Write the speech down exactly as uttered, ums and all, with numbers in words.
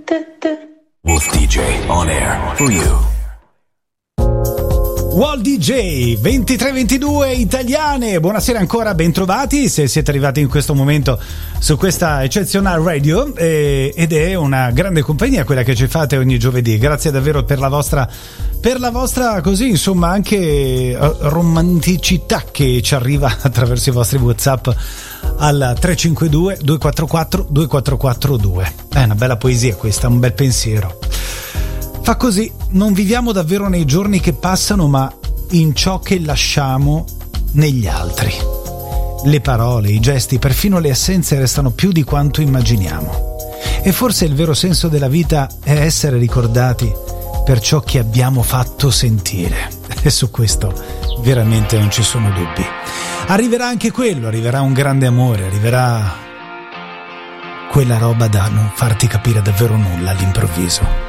Wolf D J on air for you. Wall D J ventitré ventidue italiane, buonasera ancora, bentrovati se siete arrivati in questo momento su questa eccezionale radio, eh, ed è una grande compagnia quella che ci fate ogni giovedì. Grazie davvero per la vostra per la vostra così insomma anche uh, romanticità che ci arriva attraverso i vostri WhatsApp al tre cinque due due quattro quattro due quattro quattro due. È una bella poesia questa, un bel pensiero. Fa così, non viviamo davvero nei giorni che passano, ma in ciò che lasciamo negli altri. Le parole, i gesti, perfino le assenze restano più di quanto immaginiamo. E forse il vero senso della vita è essere ricordati per ciò che abbiamo fatto sentire. E su questo veramente non ci sono dubbi. Arriverà anche quello, arriverà un grande amore, arriverà quella roba da non farti capire davvero nulla all'improvviso.